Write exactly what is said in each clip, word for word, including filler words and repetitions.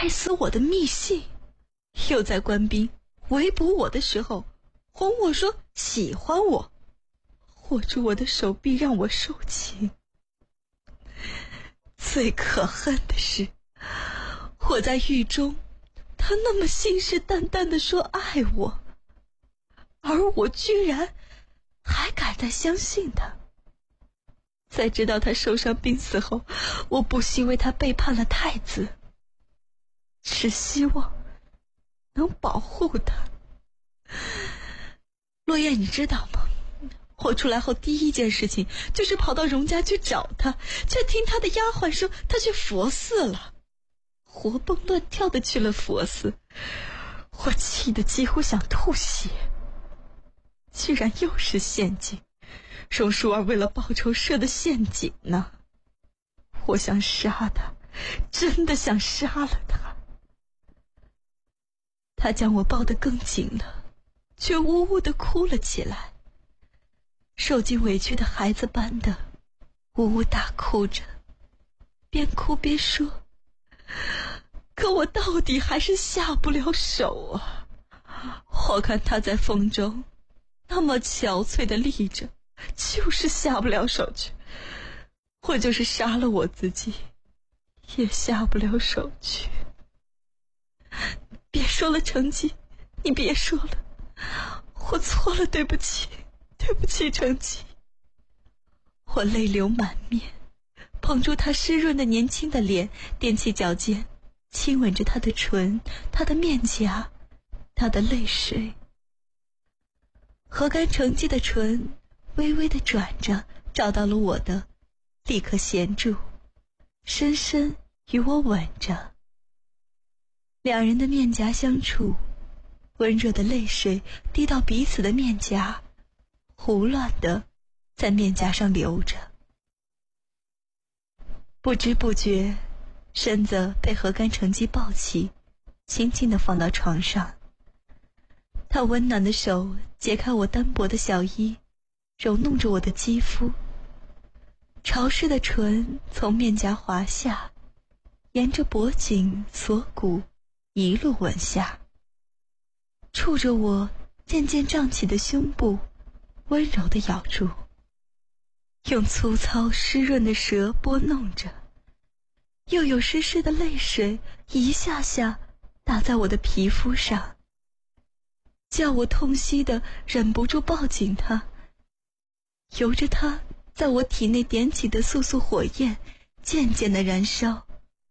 害死我的密信，又在官兵围捕我的时候哄我说喜欢我，握住我的手臂让我受刑。最可恨的是，我在狱中，他那么信誓旦旦地说爱我，而我居然还敢再相信他。在知道他受伤病死后，我不惜为他背叛了太子，只希望能保护他。落叶，你知道吗？我出来后第一件事情就是跑到荣家去找他，却听他的丫鬟说他去佛寺了，活蹦乱跳的去了佛寺。我气得几乎想吐血，居然又是陷阱，荣淑儿为了报仇设的陷阱呢。我想杀他，真的想杀了他。他将我抱得更紧了，却呜呜地哭了起来，受尽委屈的孩子般的呜呜大哭着，边哭边说，可我到底还是下不了手啊！我看他在风中那么憔悴的立着，就是下不了手去。我就是杀了我自己，也下不了手去。别说了，成吉，你别说了，我错了，对不起，对不起，成吉。我泪流满面，捧住他湿润的年轻的脸，踮起脚尖，亲吻着他的唇，他的面颊，他的泪水。河干成吉的唇微微地转着，找到了我的，立刻衔住，深深与我吻着。两人的面颊相触，温热的泪水滴到彼此的面颊，胡乱地在面颊上流着。不知不觉，身子被河干成吉抱起，轻轻地放到床上。他温暖的手解开我单薄的小衣，揉弄着我的肌肤，潮湿的唇从面颊滑下，沿着脖颈、锁骨一路吻下，触着我渐渐胀起的胸部，温柔地咬住，用粗糙湿润的舌拨弄着，又有湿湿的泪水一下下打在我的皮肤上，叫我痛惜的忍不住抱紧他，由着他在我体内点起的素素火焰渐渐地燃烧。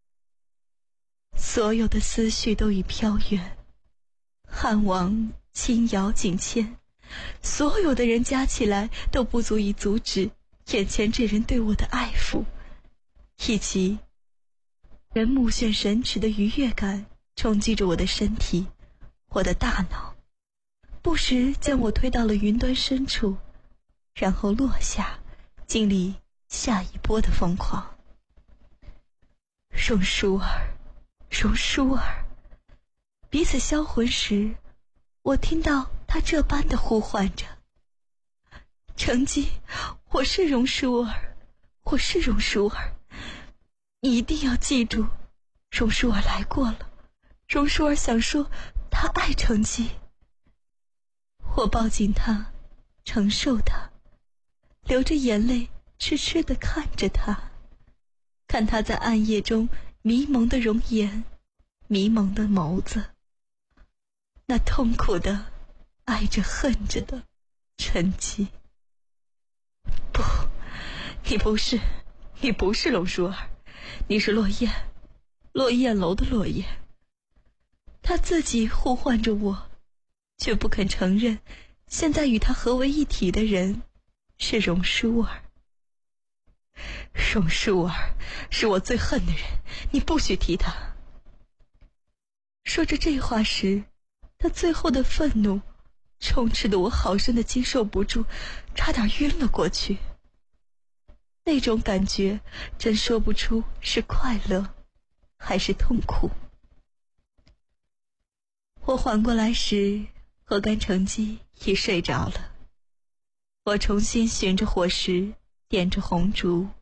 所有的思绪都已飘远，汉王、轻瑶、景谦，所有的人加起来都不足以阻止眼前这人对我的爱抚，以及人目眩神驰的愉悦感冲击着我的身体，我的大脑，不时将我推到了云端深处，然后落下，经历下一波的疯狂。荣淑儿，荣淑儿，彼此销魂时，我听到他这般的呼唤着：成吉，我是荣淑儿，我是荣淑儿，你一定要记住，荣淑儿来过了，荣淑儿想说她爱成吉。我抱紧他，承受他，流着眼泪痴痴地看着他，看他在暗夜中迷蒙的容颜，迷蒙的眸子，那痛苦的爱着恨着的成吉。不，你不是，你不是龙淑儿，你是落雁，落雁楼的落雁。他自己呼唤着我，却不肯承认现在与他合为一体的人是荣淑儿。荣淑儿是我最恨的人，你不许提他。说着这话时，他最后的愤怒充斥得我好生的经受不住，差点晕了过去。那种感觉真说不出是快乐还是痛苦。我缓过来时，河干成吉已睡着了。我重新寻着火石，点着红烛，